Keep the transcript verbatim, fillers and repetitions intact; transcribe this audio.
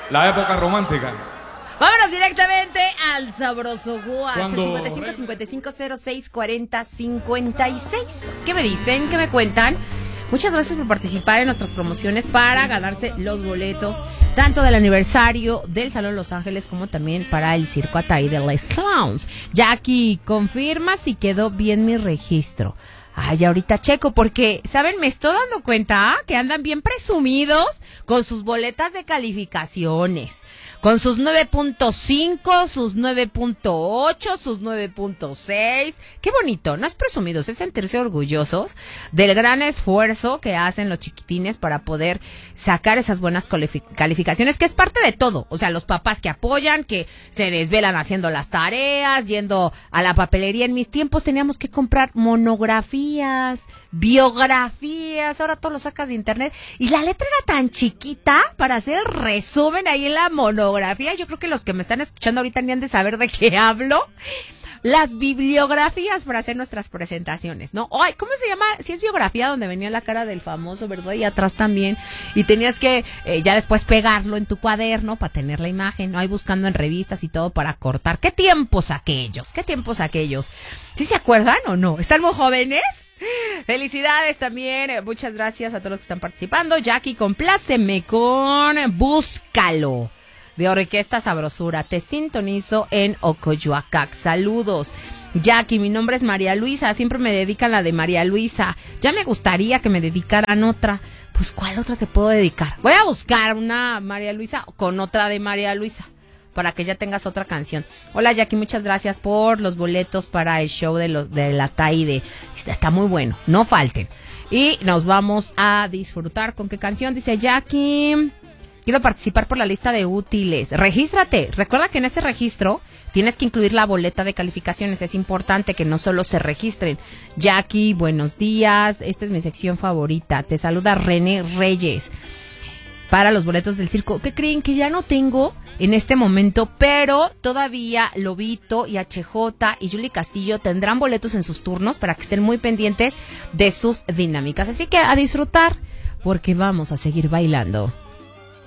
La época romántica. Vámonos directamente al sabroso WhatsApp. Cuando... cincuenta y cinco, cincuenta y cinco, cero seis, cuarenta, cincuenta y seis. ¿Qué me dicen? ¿Qué me cuentan? Muchas gracias por participar en nuestras promociones para ganarse los boletos, tanto del aniversario del Salón Los Ángeles como también para el Circo Atay de Les Clowns. Jackie, confirma si quedó bien mi registro. Ay, ahorita checo, porque, ¿saben? Me estoy dando cuenta que andan bien presumidos con sus boletas de calificaciones, con sus nueve punto cinco, sus nueve punto ocho, sus nueve punto seis. Qué bonito, no es presumidos, es sentirse orgullosos del gran esfuerzo que hacen los chiquitines para poder sacar esas buenas calificaciones, que es parte de todo. O sea, los papás que apoyan, que se desvelan haciendo las tareas, yendo a la papelería. En mis tiempos teníamos que comprar monografías, biografías, ahora todo lo sacas de internet y la letra era tan chiquita para hacer el resumen ahí en la monografía. Yo creo que los que me están escuchando ahorita ni han de saber de qué hablo. Las bibliografías para hacer nuestras presentaciones, ¿no? Ay, ¿cómo se llama? Si es biografía donde venía la cara del famoso, ¿verdad? Y atrás también. Y tenías que eh, ya después pegarlo en tu cuaderno para tener la imagen, ¿no? Ahí buscando en revistas y todo para cortar. ¿Qué tiempos aquellos? ¿Qué tiempos aquellos? ¿Sí se acuerdan o no? ¿Están muy jóvenes? Felicidades también. Muchas gracias a todos los que están participando. Jackie, compláceme con Búscalo, de Orquesta Sabrosura. Te sintonizo en Ocoyoacac. Saludos. Jackie, mi nombre es María Luisa. Siempre me dedican la de María Luisa. Ya me gustaría que me dedicaran otra. Pues, ¿cuál otra te puedo dedicar? Voy a buscar una María Luisa con otra de María Luisa, para que ya tengas otra canción. Hola, Jackie, muchas gracias por los boletos para el show de, los, de la Taide. Está muy bueno, no falten. Y nos vamos a disfrutar. ¿Con qué canción? Dice Jackie: quiero participar por la lista de útiles. Regístrate. Recuerda que en ese registro tienes que incluir la boleta de calificaciones. Es importante que no solo se registren. Jackie, buenos días. Esta es mi sección favorita. Te saluda René Reyes. Para los boletos del circo. ¿Qué creen? Que ya no tengo en este momento, pero todavía Lobito y H J y Julie Castillo tendrán boletos en sus turnos para que estén muy pendientes de sus dinámicas. Así que a disfrutar, porque vamos a seguir bailando.